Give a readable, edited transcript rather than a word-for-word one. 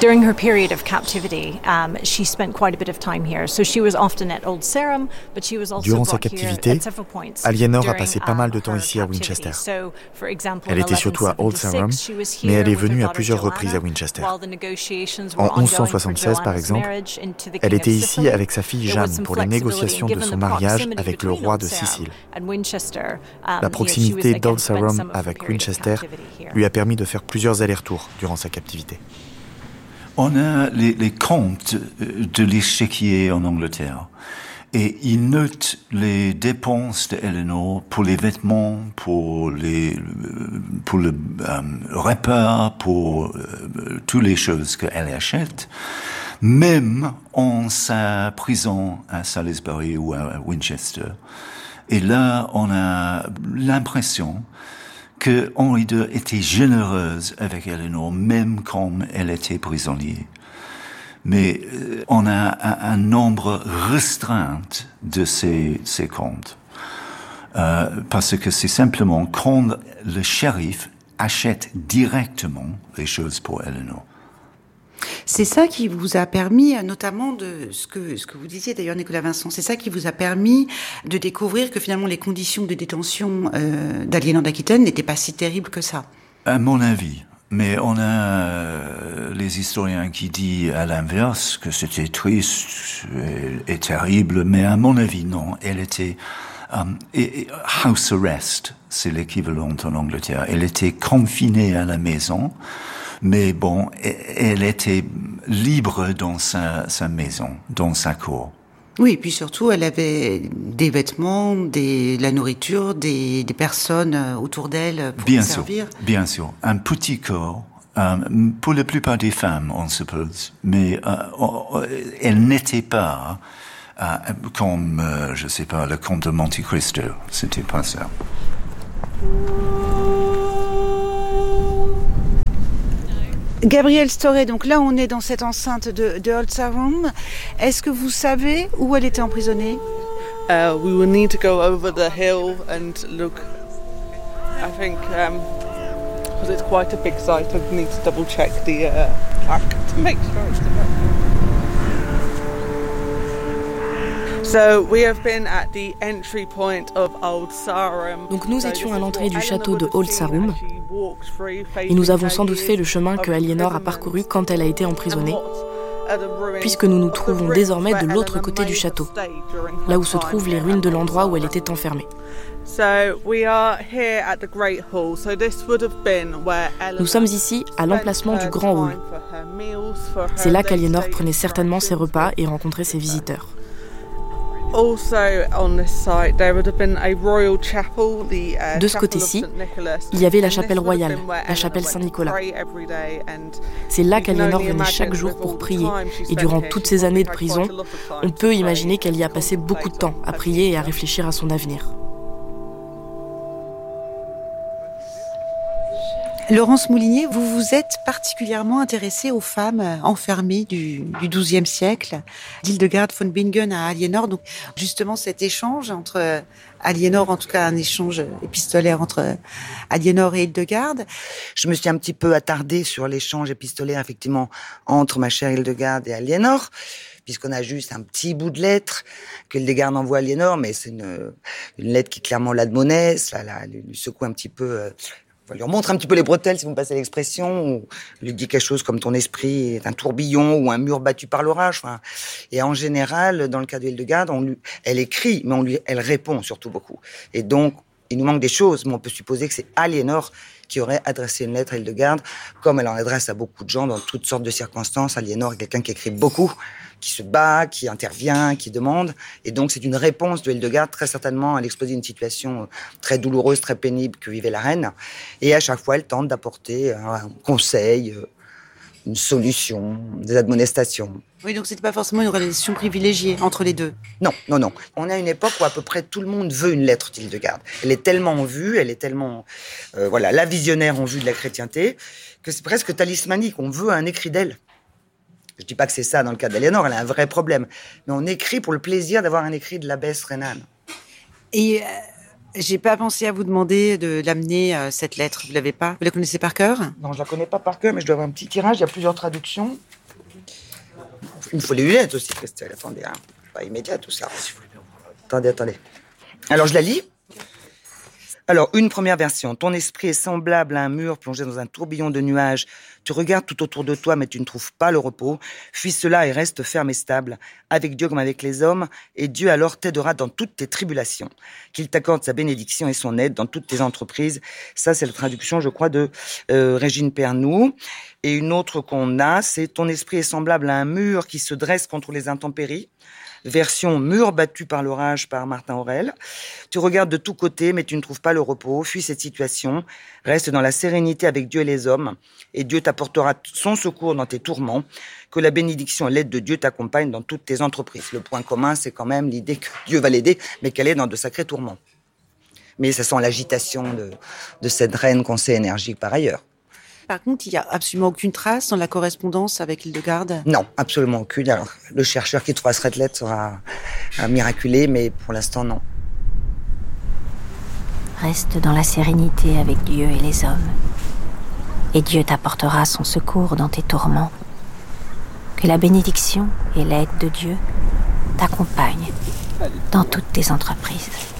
During her period of captivity, she spent quite a bit of time here. So she was often at Old Sarum, but she was also Durant sa brought here captivité, at several points. Aliénor a during, passé pas mal de temps her ici à captivity. Winchester. So, for example, Elle était surtout à Old Sarum, mais elle est venue à plusieurs reprises à Winchester. En 1176, par exemple, elle était ici avec sa fille Jeanne pour les négociations de son mariage avec le roi de Sicile. La proximité d'Old Sarum avec Winchester lui a permis de faire plusieurs allers-retours durant sa captivité. On a les comptes de l'échiquier en Angleterre et ils notent les dépenses d'Eleanor pour les vêtements, pour le repas, pour toutes les choses qu'elle achète, même en sa prison à Salisbury ou à Winchester. Et là, on a l'impression que Henri II était généreuse avec Eleanor, même comme elle était prisonnière. Mais on a un nombre restreint de ces comptes. Parce que c'est simplement quand le shérif achète directement les choses pour Eleanor. C'est ça qui vous a permis, notamment de ce que vous disiez d'ailleurs, Nicolas Vincent, c'est ça qui vous a permis de découvrir que finalement les conditions de détention d'Aliénor d'Aquitaine n'étaient pas si terribles que ça. À mon avis. Mais on a les historiens qui disent à l'inverse que c'était triste et terrible, mais à mon avis, non. Elle était house arrest, c'est l'équivalent en Angleterre. Elle était confinée à la maison. Mais bon, elle était libre dans sa maison, dans sa cour. Oui, et puis surtout, elle avait des vêtements, la nourriture, des personnes autour d'elle pour servir. Bien sûr. Un petit corps, pour la plupart des femmes, on suppose. Mais elle n'était pas comme, je sais pas, le comte de Monte Cristo. C'était pas ça. Gabrielle Storey, donc là on est dans cette enceinte de Old Sarum. Est-ce que vous savez où elle était emprisonnée? We will need to go over the hill and look. I think because it's quite a big site, I need to double check the plaque to make sure it's the right one. So we have been at the entry point of Old Sarum. Donc nous étions à l'entrée du château de Old Sarum. Et nous avons sans doute fait le chemin que Aliénor a parcouru quand elle a été emprisonnée, puisque nous nous trouvons désormais de l'autre côté du château, là où se trouvent les ruines de l'endroit où elle était enfermée. Nous sommes ici à l'emplacement du grand hall. C'est là qu'Aliénor prenait certainement ses repas et rencontrait ses visiteurs. De ce côté-ci, il y avait la chapelle royale, la chapelle Saint-Nicolas. C'est là qu'Aliénor venait chaque jour pour prier, et durant toutes ces années de prison, on peut imaginer qu'elle y a passé beaucoup de temps à prier et à réfléchir à son avenir. Laurence Moulinier, vous vous êtes particulièrement intéressée aux femmes enfermées du XIIe siècle, d'Hildegard von Bingen à Aliénor. Donc justement cet échange entre Aliénor, en tout cas un échange épistolaire entre Aliénor et Hildegard. Je me suis un petit peu attardée sur l'échange épistolaire effectivement entre ma chère Hildegard et Aliénor, puisqu'on a juste un petit bout de lettre que Hildegard envoie à Aliénor, mais c'est une lettre qui clairement l'admonesse, lui secoue un petit peu... On lui remontre un petit peu les bretelles, si vous me passez l'expression, ou lui dit quelque chose comme ton esprit est un tourbillon ou un mur battu par l'orage. Enfin, et en général, dans le cas de Hildegard, elle écrit, mais elle répond surtout beaucoup. Et donc, il nous manque des choses, mais on peut supposer que c'est Aliénor qui aurait adressé une lettre à Hildegard, comme elle en adresse à beaucoup de gens dans toutes sortes de circonstances. Aliénor est quelqu'un qui écrit beaucoup, qui se bat, qui intervient, qui demande. Et donc, c'est une réponse de Hildegard, très certainement, à l'exposé d'une situation très douloureuse, très pénible que vivait la reine. Et à chaque fois, elle tente d'apporter un conseil, une solution, des admonestations. Oui, donc c'était pas forcément une relation privilégiée entre les deux. Non. On a une époque où à peu près tout le monde veut une lettre d'Hildegard. Elle est tellement vue, elle est tellement, la visionnaire en vue de la chrétienté, que c'est presque talismanique. On veut un écrit d'elle. Je dis pas que c'est ça dans le cas d'Aliénor, elle a un vrai problème. Mais on écrit pour le plaisir d'avoir un écrit de l'abbesse rhénane. Et J'ai pas pensé à vous demander de l'amener, cette lettre. Vous l'avez pas? Vous la connaissez par cœur? Non, je la connais pas par cœur, mais je dois avoir un petit tirage. Il y a plusieurs traductions. Il me faut les lunettes aussi, Christelle. Attendez, hein. Pas immédiat tout ça. Attendez. Alors, je la lis. Alors, une première version. Ton esprit est semblable à un mur plongé dans un tourbillon de nuages. Tu regardes tout autour de toi, mais tu ne trouves pas le repos. Fuis cela et reste ferme et stable, avec Dieu comme avec les hommes, et Dieu alors t'aidera dans toutes tes tribulations. Qu'il t'accorde sa bénédiction et son aide dans toutes tes entreprises. Ça, c'est la traduction, je crois, de Régine Pernoud. Et une autre qu'on a, c'est ton esprit est semblable à un mur qui se dresse contre les intempéries. Version mur battu par l'orage par Martin Aurèle. Tu regardes de tous côtés, mais tu ne trouves pas le repos. Fuis cette situation. Reste dans la sérénité avec Dieu et les hommes. Et Dieu t'apportera son secours dans tes tourments. Que la bénédiction et l'aide de Dieu t'accompagnent dans toutes tes entreprises. Le point commun, c'est quand même l'idée que Dieu va l'aider, mais qu'elle est dans de sacrés tourments. Mais ça sent l'agitation de cette reine qu'on sait énergique par ailleurs. Par contre, il n'y a absolument aucune trace dans la correspondance avec Hildegarde? Non, absolument aucune. Alors, le chercheur qui trouvera cette lettre sera miraculé, mais pour l'instant, non. Reste dans la sérénité avec Dieu et les hommes, et Dieu t'apportera son secours dans tes tourments. Que la bénédiction et l'aide de Dieu t'accompagnent dans toutes tes entreprises.